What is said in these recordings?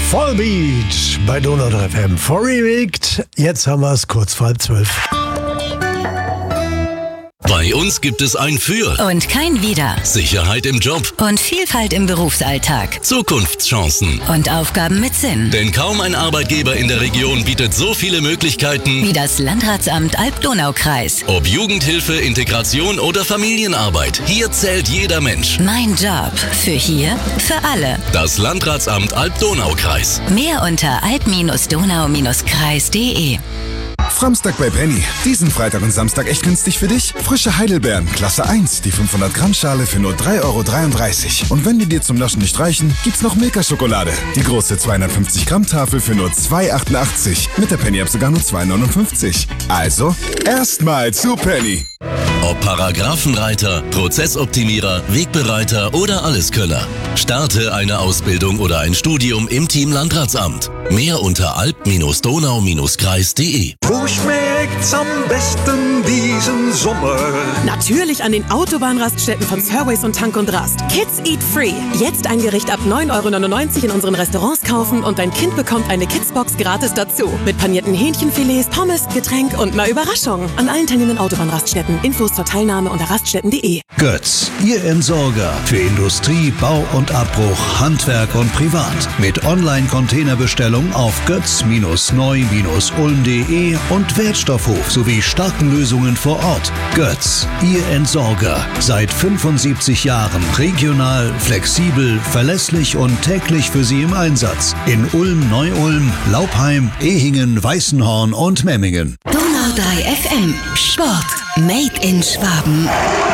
Vollbeat bei Donau 3 FM. Vorgewegt, jetzt haben wir es kurz vor 11:30. Bei uns gibt es ein Für und kein Wider. Sicherheit im Job Und Vielfalt im Berufsalltag. Zukunftschancen. Und Aufgaben mit Sinn. Denn kaum ein Arbeitgeber in der Region bietet so viele Möglichkeiten Wie das Landratsamt Alb-Donau-Kreis. Ob Jugendhilfe, Integration oder Familienarbeit. Hier zählt jeder Mensch. Mein Job. Für hier, für alle. Das Landratsamt Alb-Donau-Kreis. Mehr unter alb-donau-kreis.de. Framstag bei Penny. Diesen Freitag und Samstag echt günstig für dich. Frische Heidelbeeren, Klasse 1, die 500 Gramm Schale für nur 3,33 €. Und wenn die dir zum Naschen nicht reichen, gibt's noch Milka-Schokolade. Die große 250 Gramm Tafel für nur 2,88 €. Mit der Penny-App sogar nur 2,59 €. Also, erstmal zu Penny. Ob Paragraphenreiter, Prozessoptimierer, Wegbereiter oder Alleskönner. Starte eine Ausbildung oder ein Studium im Team Landratsamt. Mehr unter alb-donau-kreis.de. Wo schmeckt's am besten diesen Sommer? Natürlich an den Autobahnraststätten von Surways und Tank und Rast. Kids Eat Free. Jetzt ein Gericht ab 9,99 € in unseren Restaurants kaufen und dein Kind bekommt eine Kidsbox gratis dazu. Mit panierten Hähnchenfilets, Pommes, Getränk und einer Überraschung. An allen teilnehmenden Autobahnraststätten. Infos zur Teilnahme unter raststätten.de. Götz, Ihr Entsorger für Industrie, Bau und Abbruch, Handwerk und Privat. Mit Online-Containerbestellung auf götz-neu-ulm.de und Wertstoffhof sowie starken Lösungen vor Ort. Götz, Ihr Entsorger. Seit 75 Jahren regional, flexibel, verlässlich und täglich für Sie im Einsatz. In Ulm, Neu-Ulm, Laupheim, Ehingen, Weißenhorn und Memmingen. Donau 3 FM. Sport. Made in Schwaben.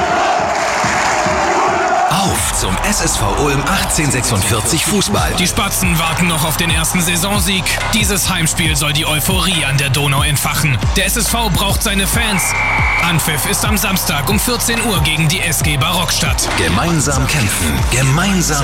Auf zum SSV Ulm 1846 Fußball. Die Spatzen warten noch auf den ersten Saisonsieg. Dieses Heimspiel soll die Euphorie an der Donau entfachen. Der SSV braucht seine Fans. Anpfiff ist am Samstag um 14 Uhr gegen die SG Barockstadt. Gemeinsam kämpfen, gemeinsam